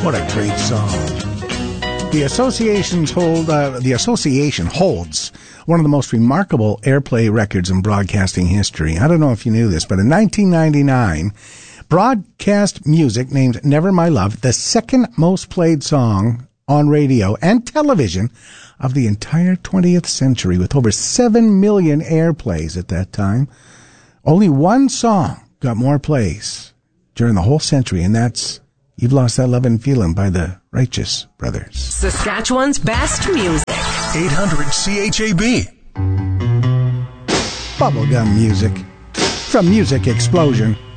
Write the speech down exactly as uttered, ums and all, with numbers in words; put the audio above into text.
What a great song. The associations hold, uh, the association holds one of the most remarkable airplay records in broadcasting history. I don't know if you knew this, but in nineteen ninety-nine, Broadcast Music named Never My Love the second most played song on radio and television of the entire twentieth century, with over seven million airplays at that time. Only one song got more plays during the whole century, and that's You've Lost That Lovin' Feelin' by the Righteous Brothers. Saskatchewan's best music. eight hundred C H A B. Bubblegum music from Music Explosion.